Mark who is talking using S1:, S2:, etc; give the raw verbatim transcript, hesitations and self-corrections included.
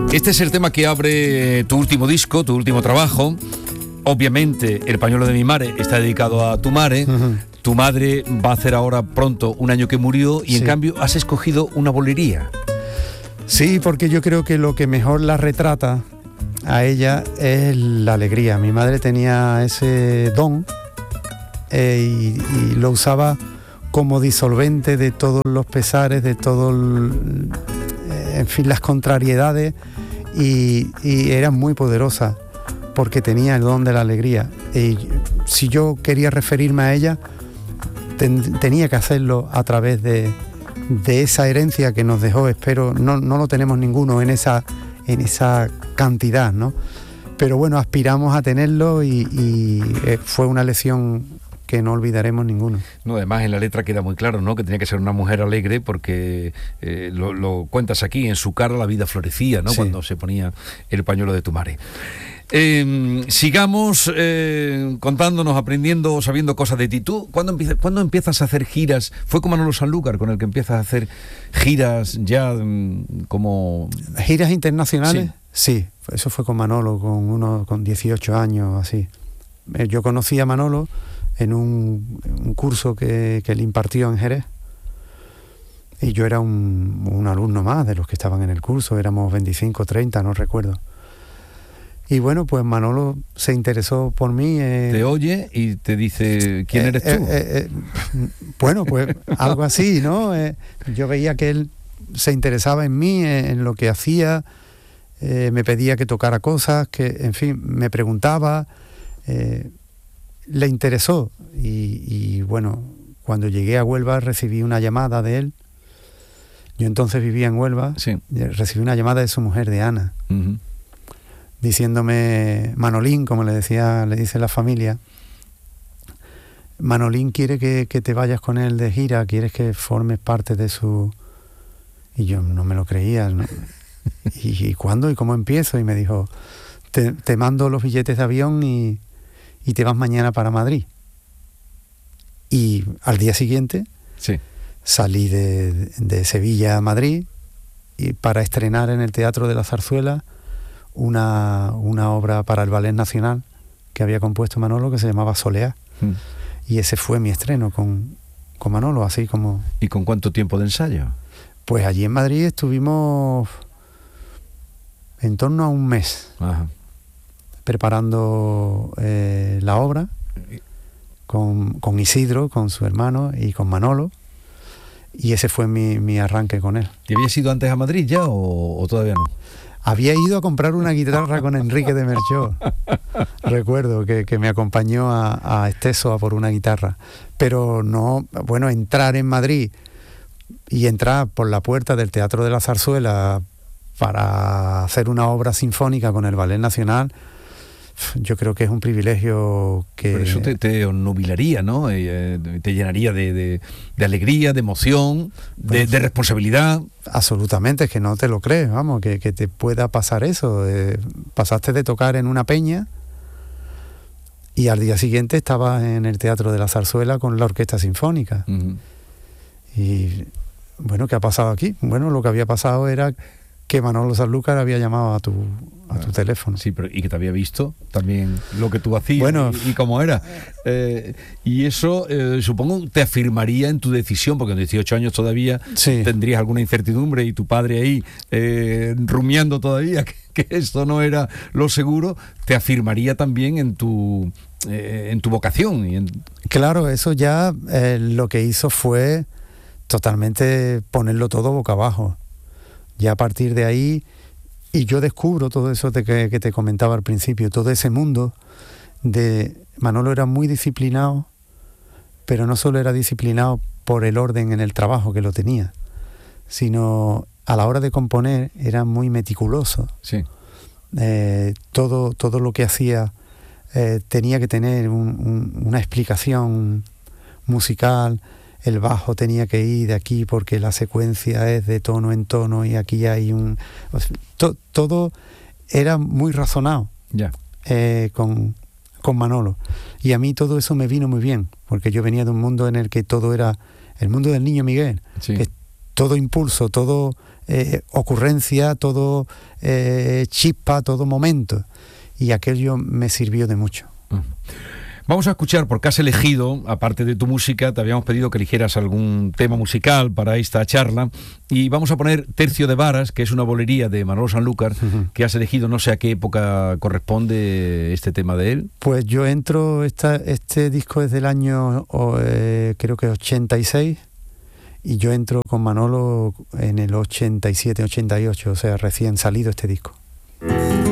S1: Este es el tema que abre tu último disco, tu último trabajo. Obviamente, El pañuelo de mi madre está dedicado a tu madre. Uh-huh. Tu madre va a hacer ahora pronto un año que murió y sí. En cambio has escogido una bolería.
S2: Sí, porque yo creo que lo que mejor la retrata a ella es la alegría. Mi madre tenía ese don eh, y, y lo usaba como disolvente de todos los pesares, de todo el, en fin, las contrariedades, y, y era muy poderosa porque tenía el don de la alegría. Y si yo quería referirme a ella, ten, tenía que hacerlo a través de, de esa herencia que nos dejó. Espero, no, no lo tenemos ninguno en esa, en esa cantidad, ¿no? Pero bueno, aspiramos a tenerlo y, y eh, fue una lección que no olvidaremos ninguno.
S1: No, además en la letra queda muy claro, ¿no?, que tenía que ser una mujer alegre porque eh, lo, lo cuentas aquí, en su cara la vida florecía, ¿no?, sí. Cuando se ponía el pañuelo de tu madre. Eh, sigamos eh, contándonos, aprendiendo, sabiendo cosas de ti. ¿Tú cuándo empiezas, cuándo empiezas a hacer giras? ¿Fue con Manolo Sanlúcar con el que empiezas a hacer giras ya mm, como...
S2: ¿Giras internacionales? Sí. sí, eso fue con Manolo, con uno con dieciocho años, así. Yo conocí a Manolo en un, un curso que, que él impartió en Jerez, y yo era un, un alumno más de los que estaban en el curso, éramos veinticinco, treinta, no recuerdo. Y bueno, pues Manolo se interesó por mí. Eh,
S1: te oye y te dice, ¿quién
S2: eh,
S1: eres tú?
S2: Eh, eh, eh, bueno, pues algo así, ¿no? Eh, yo veía que él se interesaba en mí, eh, en lo que hacía, eh, me pedía que tocara cosas, que, en fin, me preguntaba... Eh, le interesó y, y bueno, cuando llegué a Huelva recibí una llamada de él. Yo entonces vivía en Huelva, sí. Recibí una llamada de su mujer, de Ana, uh-huh. diciéndome, Manolín, como le decía, le dice la familia, Manolín quiere que, que te vayas con él de gira, quieres que formes parte de su... Y yo no me lo creía, ¿no? ¿Y, y cuándo y cómo empiezo? Y me dijo, te, te mando los billetes de avión y... y te vas mañana para Madrid. Y al día siguiente sí. salí de, de Sevilla a Madrid y para estrenar en el Teatro de la Zarzuela una, una obra para el Ballet Nacional que había compuesto Manolo, que se llamaba Soleá. Mm. Y ese fue mi estreno con, con Manolo, así como...
S1: ¿Y con cuánto tiempo de ensayo?
S2: Pues allí en Madrid estuvimos en torno a un mes. Ajá. Preparando eh, la obra con, con Isidro, con su hermano y con Manolo, y ese fue mi, mi arranque con él.
S1: ¿Y habías ido antes a Madrid ya o, o todavía no?
S2: Había ido a comprar una guitarra con Enrique de Merchó. Recuerdo que, que me acompañó a, a Esteso a por una guitarra, pero no, bueno, entrar en Madrid y entrar por la puerta del Teatro de la Zarzuela para hacer una obra sinfónica con el Ballet Nacional, yo creo que es un privilegio que...
S1: Pero eso te, te obnubilaría, ¿no? Eh, te llenaría de, de, de alegría, de emoción, de, pues, de responsabilidad.
S2: Absolutamente, es que no te lo crees, vamos, que, que te pueda pasar eso. Eh, pasaste de tocar en una peña y al día siguiente estabas en el Teatro de la Zarzuela con la Orquesta Sinfónica. Uh-huh. Y bueno, ¿qué ha pasado aquí? Bueno, lo que había pasado era que Manolo Sanlúcar había llamado a tu a tu teléfono.
S1: Sí, pero y que te había visto también lo que tú hacías,
S2: bueno,
S1: y, y cómo era. Eh, y eso, eh, supongo, te afirmaría en tu decisión, porque en dieciocho años todavía sí. tendrías alguna incertidumbre y tu padre ahí eh, rumiando todavía que, que esto no era lo seguro, te afirmaría también en tu, eh, en tu vocación. Y en...
S2: Claro, eso ya eh, lo que hizo fue totalmente ponerlo todo boca abajo. Ya a partir de ahí... Y yo descubro todo eso de que, que te comentaba al principio, todo ese mundo de... Manolo era muy disciplinado, pero no solo era disciplinado por el orden en el trabajo que lo tenía, sino a la hora de componer era muy meticuloso.
S1: Sí.
S2: Eh, todo, todo lo que hacía eh, tenía que tener un, un, una explicación musical. El bajo tenía que ir de aquí porque la secuencia es de tono en tono y aquí hay un... O sea, to, todo era muy razonado
S1: yeah.
S2: eh, con, con Manolo. Y a mí todo eso me vino muy bien, porque yo venía de un mundo en el que todo era... El mundo del niño Miguel, sí. que es todo impulso, todo eh, ocurrencia, todo eh, chispa, todo momento. Y aquello me sirvió de mucho.
S1: Uh-huh. Vamos a escuchar, porque has elegido, aparte de tu música, te habíamos pedido que eligieras algún tema musical para esta charla, y vamos a poner Tercio de Varas, que es una bolería de Manolo Sanlúcar, uh-huh. que has elegido, no sé a qué época corresponde este tema de él.
S2: Pues yo entro, esta, este disco es del año, eh, creo que ochenta y seis, y yo entro con Manolo en el ochenta y siete, ochenta y ocho, o sea, recién salido este disco.